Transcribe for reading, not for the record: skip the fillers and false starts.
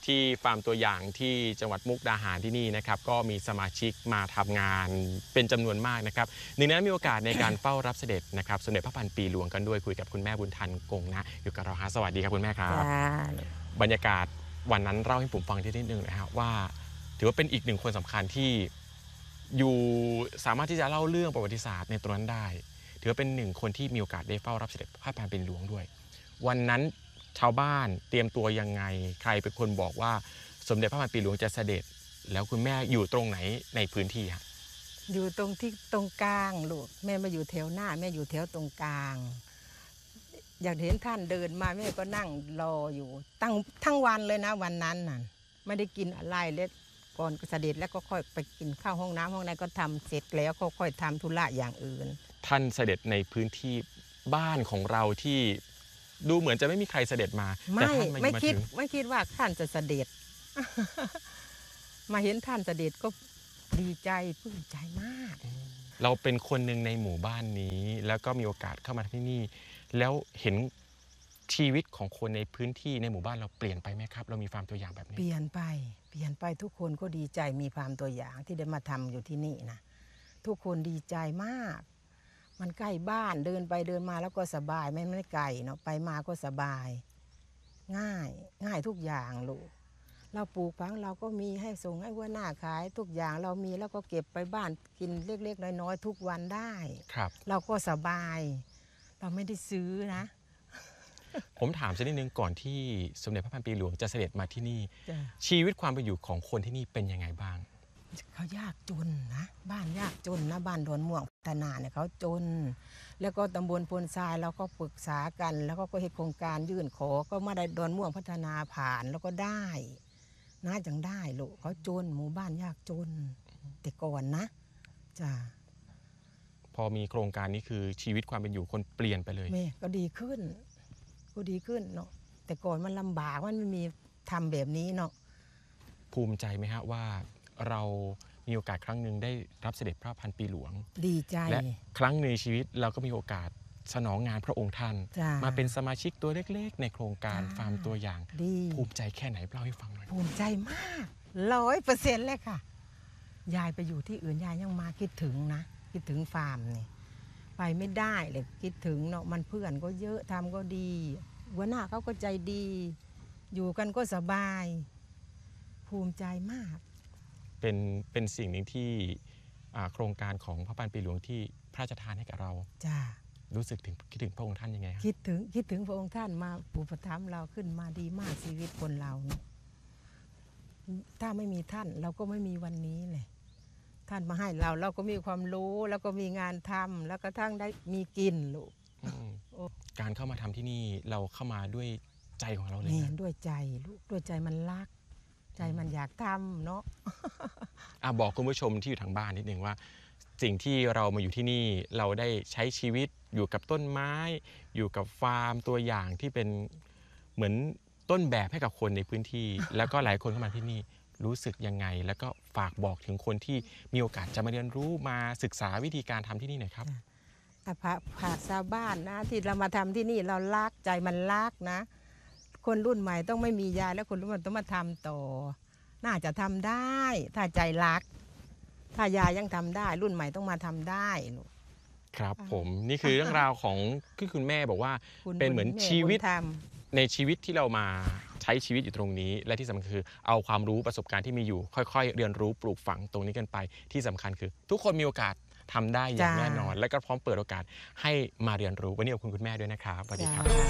ที่ฟาร์มตัวอย่างที่จังหวัดมุกดาหารที่นี่นะครับก็มีสมาชิกมาทำงานเป็นจำนวนมากนะครับหนึ่งในนั้นมีโอกาสในการเฝ้ารับเสด็จนะครับสมเด็จพระพันปีหลวงกันด้วยคุยกับคุณแม่บุญทันกงนะอยู่กับเราฮะสวัสดีครับคุณแม่ครับบรรยากาศวันนั้นเล่าให้ผมฟังนิดนึงนะครับว่าถือว่าเป็นอีกหนึ่งคนสำคัญที่อยู่สามารถที่จะเล่าเรื่องประวัติศาสตร์ในตรงนั้นได้ถือว่าเป็นหนึ่งคนที่มีโอกาสได้เฝ้ารับเสด็จพระพันปีหลวงด้วยวันนั้นชาวบ้านเตรียมตัวยังไงใครเป็นคนบอกว่าสมเด็จพระพันปีหลวงจะเสด็จแล้วคุณแม่อยู่ตรงไหนในพื้นที่ฮะอยู่ตรงที่ตรงกลางลูกแม่มาอยู่แถวหน้าแม่อยู่แถวตรงกลางอยากเห็นท่านเดินมาแม่ก็นั่งรออยู่ทั้งวันเลยนะวันนั้นน่ะไม่ได้กินอะไรเลยก่อนเสด็จแล้วก็ค่อยไปกินข้าวห้องน้ำห้องในก็ทำเสร็จแล้วก็ค่อยทำธุระอย่างอื่นท่านเสด็จในพื้นที่บ้านของเราที่ดูเหมือนจะไม่มีใครเสด็จมาแต่ท่านไม่คิดว่าท่านจะเสด็จ มาเห็นท่านเสด็จก็ดีใจปลื้มใจมากเราเป็นคนหนึ่งในหมู่บ้านนี้แล้วก็มีโอกาสเข้ามาที่นี่แล้วเห็นชีวิตของคนในพื้นที่ในหมู่บ้านเราเปลี่ยนไปไหมครับเรามีฟาร์มตัวอย่างแบบนี้เปลี่ยนไปทุกคนก็ดีใจมีฟาร์มตัวอย่างที่ได้มาทำอยู่ที่นี่นะทุกคนดีใจมากมันใกล้บ้านเดินไปเดินมาแล้วก็สบายไม่ไกลเนาะไปมาก็สบายง่ายทุกอย่างลูกเราปลูกผักเราก็มีให้ส่งให้หัวหน้าขายทุกอย่างเรามีแล้วก็เก็บไปบ้านกินเล็กๆน้อยๆทุกวันได้ครับเราก็สบายเราไม่ได้ซื้อนะผมถามสักนิดนึงก่อนที่สมเด็จพระพันปีหลวงจะเสด็จมาที่นี่ชีวิตความเป็นอยู่ของคนที่นี่เป็นยังไงบ้างเขายากจนนะบ้านยากจนนะบ้านดอนม่วงพัฒนาเนี่ยเขาจนแล้วก็ตำบลพลทรายเราก็ปรึกษากันแล้วก็เฮ็ดโครงการยื่นขอก็มาได้ดอนม่วงพัฒนาผ่านแล้วก็ได้น่าจังได้ลูกเขาจนหมู่บ้านยากจนแต่ก่อนนะจ้าพอมีโครงการนี้คือชีวิตความเป็นอยู่คนเปลี่ยนไปเลยแม่ก็ดีขึ้นเนาะแต่ก่อนมันลำบากมันไม่มีทำแบบนี้เนาะภูมิใจไหมฮะว่าเรามีโอกาสครั้งหนึ่งได้รับเสด็จพระพันปีหลวงดีใจและครั้งในชีวิตเราก็มีโอกาสสนองงานพระองค์ท่านมาเป็นสมาชิกตัวเล็กๆในโครงการฟาร์มตัวอย่างภูมิใจแค่ไหนเล่าให้ฟังหน่อยภูมิใจมาก100%เลยค่ะยายไปอยู่ที่อื่นยายยังมาคิดถึงนะคิดถึงฟาร์มนี่ไปไม่ได้เลยคิดถึงเนาะมันเพื่อนก็เยอะทำก็ดีหัวหน้าเขาก็ใจดีอยู่กันก็สบายภูมิใจมากเป็นสิ่งหนึ่งที่โครงการของพระพันปีหลวงที่พระราชทานให้กับเราจ้ารู้สึกคิดถึงพระองค์ท่านยังไงคิดถึงพระองค์ท่านมาอุปถัมภ์เราขึ้นมาดีมากชีวิตคนเราเนี่ยถ้าไม่มีท่านเราก็ไม่มีวันนี้เลยท่านมาให้เราก็มีความรู้แล้วก็มีงานทำแล้วก็ทั้งได้มีกินลูกการเข้ามาทำที่นี่เราเข้ามาด้วยใจของเราเลยนะด้วยใจลูกด้วยใจมันรักใจมันอยากทำเนาะบอกคุณผู้ชมที่อยู่ทางบ้านนิดนึงว่าสิ่งที่เรามาอยู่ที่นี่เราได้ใช้ชีวิตอยู่กับต้นไม้อยู่กับฟาร์มตัวอย่างที่เป็นเหมือนต้นแบบให้กับคนในพื้นที่แล้วก็หลายคนเข้ามาที่นี่รู้สึกยังไงแล้วก็ฝากบอกถึงคนที่มีโอกาสจะมาเรียนรู้มาศึกษาวิธีการทำที่นี่หน่อยครับภาษาบ้านนะที่เรามาทำที่นี่เรารักใจมันรักนะคนรุ่นใหม่ต้องไม่มียายแล้วคนรุ่นใหม่ต้องมาทำต่อน่าจะทำได้ถ้าใจรักถ้ายายยังทำได้รุ่นใหม่ต้องมาทำได้ครับผมนี่คือเรื่องราวของที่คุณแม่บอกว่าเป็นเหมือนชีวิตในชีวิตที่เรามาใช้ชีวิตอยู่ตรงนี้และที่สำคัญคือเอาความรู้ประสบการณ์ที่มีอยู่ค่อยๆเรียนรู้ปลูกฝังตรงนี้กันไปที่สำคัญคือทุกคนมีโอกาสทำได้อย่างแน่นอนและก็พร้อมเปิดโอกาสให้มาเรียนรู้วันนี้ขอบคุณคุณแม่ด้วยนะครับสวัสดีครับ